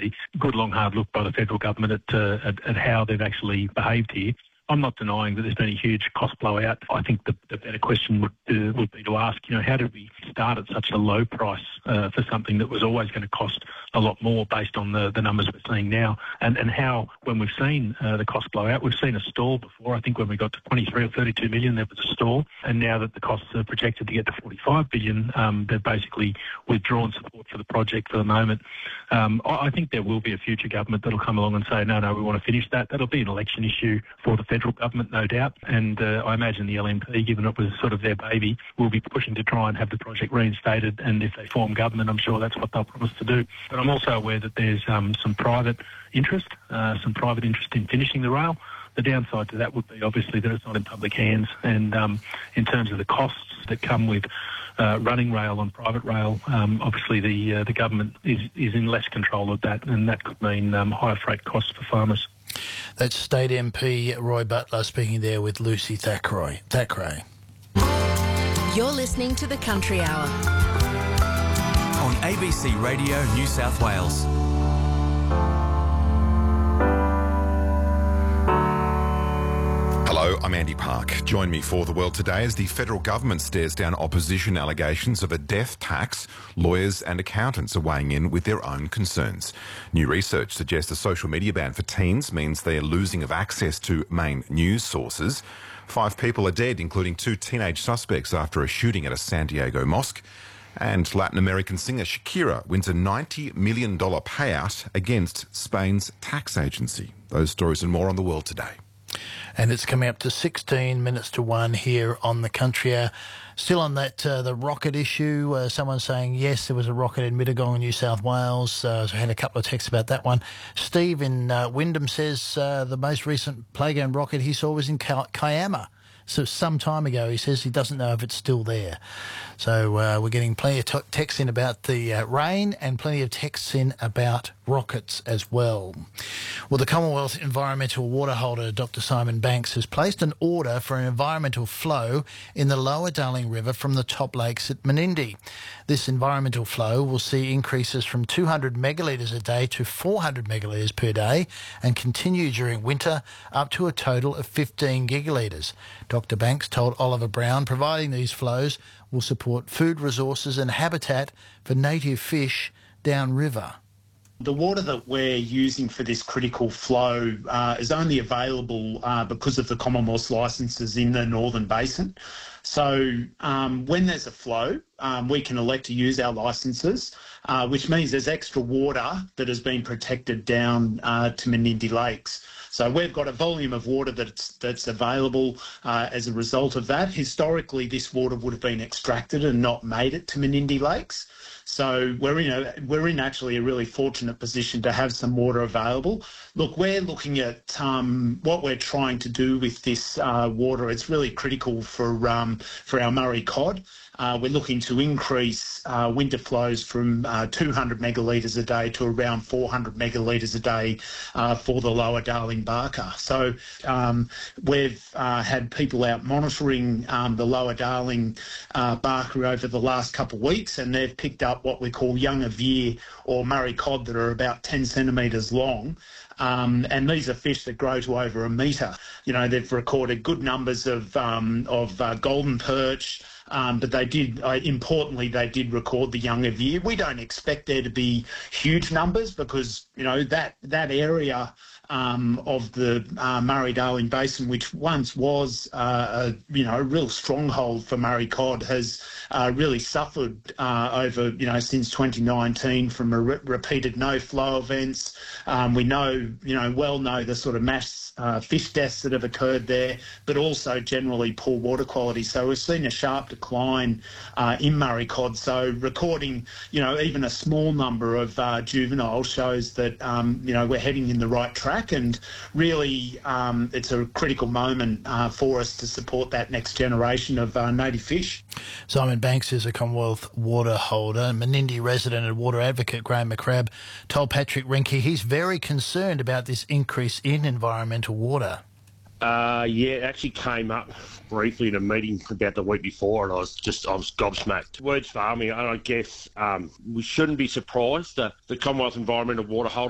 very good, long, hard look by the federal government at how they've actually behaved here. I'm not denying that there's been a huge cost blowout. I think the better question would be to ask, how did we start at such a low price for something that was always going to cost a lot more based on the numbers we're seeing now, and how, when we've seen the cost blowout, we've seen a stall before. I think when we got to 23 or 32 million, there was a stall, and now that the costs are projected to get to 45 billion, they've basically withdrawn support for the project for the moment. I think there will be a future government that'll come along and say, no, we want to finish that. That'll be an election issue for the federal government, no doubt, and I imagine the LNP, given it was sort of their baby, will be pushing to try and have the project reinstated, and if they form government, I'm sure that's what they'll promise to do. But I'm also aware that there's some private interest in finishing the rail. The downside to that would be obviously that it's not in public hands, and in terms of the costs that come with running rail on private rail, obviously the government is in less control of that, and that could mean higher freight costs for farmers. That's State MP Roy Butler speaking there with Lucy Thackeray. You're listening to The Country Hour on ABC Radio New South Wales. Hello, I'm Andy Park. Join me for The World Today as the federal government stares down opposition allegations of a death tax. Lawyers and accountants are weighing in with their own concerns. New research suggests a social media ban for teens means they're losing of access to main news sources. 5 people are dead, including 2 teenage suspects after a shooting at a San Diego mosque. And Latin American singer Shakira wins a $90 million payout against Spain's tax agency. Those stories and more on The World Today. And it's coming up to 16 minutes to 1 here on The Country Hour. Still on that, the rocket issue, someone saying, yes, there was a rocket in Mittagong, New South Wales. So I had a couple of texts about that one. Steve in Wyndham says the most recent playground rocket he saw was in Kiama. So some time ago, he says he doesn't know if it's still there. So we're getting plenty of texts in about the rain and plenty of texts in about rockets as well. Well, the Commonwealth Environmental Water Holder, Dr. Simon Banks, has placed an order for an environmental flow in the Lower Darling River from the top lakes at Menindee. This environmental flow will see increases from 200 megalitres a day to 400 megalitres per day and continue during winter up to a total of 15 gigalitres. Dr. Banks told Oliver Brown providing these flows will support food resources and habitat for native fish downriver. The water that we're using for this critical flow is only available because of the Commonwealth's licences in the Northern Basin. So when there's a flow, we can elect to use our licences, which means there's extra water that has been protected down to Menindee Lakes. So we've got a volume of water that's available as a result of that. Historically, this water would have been extracted and not made it to Menindee Lakes. So we're in actually a really fortunate position to have some water available. Look, we're looking at what we're trying to do with this water. It's really critical for our Murray cod. We're looking to increase winter flows from 200 megalitres a day to around 400 megalitres a day for the Lower Darling Barker. So we've had people out monitoring the Lower Darling Barker over the last couple of weeks, and they've picked up what we call young of year or Murray cod that are about 10 centimetres long. And these are fish that grow to over a metre. You know, they've recorded good numbers of golden perch, but they did, importantly, they did record the young of year. We don't expect there to be huge numbers because, you know, that area of the Murray-Darling Basin, which once was, a real stronghold for Murray cod, has really suffered over, since 2019 from repeated no-flow events. We know the sort of mass fish deaths that have occurred there, but also generally poor water quality. So we've seen a sharp decline in Murray cod. So recording, even a small number of juveniles shows that, we're heading in the right track. And really, it's a critical moment for us to support that next generation of native fish. Simon Banks is a Commonwealth water holder. Menindee resident and water advocate Graham McCrabb told Patrick Renke he's very concerned about this increase in environmental water. It actually came up briefly in a meeting about the week before, and I was gobsmacked. Words farming, and I guess we shouldn't be surprised that the Commonwealth Environmental Water Holder